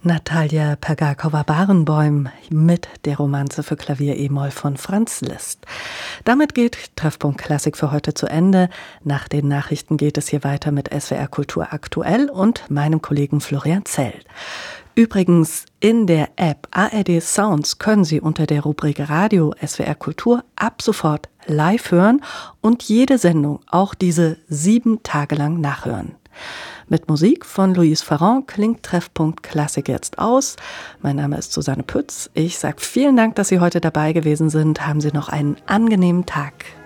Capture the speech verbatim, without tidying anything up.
Natalia Pergakowa-Barenboim mit der Romanze für Klavier e-Moll von Franz Liszt. Damit geht Treffpunkt Klassik für heute zu Ende. Nach den Nachrichten geht es hier weiter mit S W R Kultur aktuell und meinem Kollegen Florian Zell. Übrigens, in der App A R D Sounds können Sie unter der Rubrik Radio S W R Kultur ab sofort live hören und jede Sendung, auch diese sieben Tage lang nachhören. Mit Musik von Louise Farron klingt Treffpunkt Klassik jetzt aus. Mein Name ist Susanne Pütz. Ich sage vielen Dank, dass Sie heute dabei gewesen sind. Haben Sie noch einen angenehmen Tag.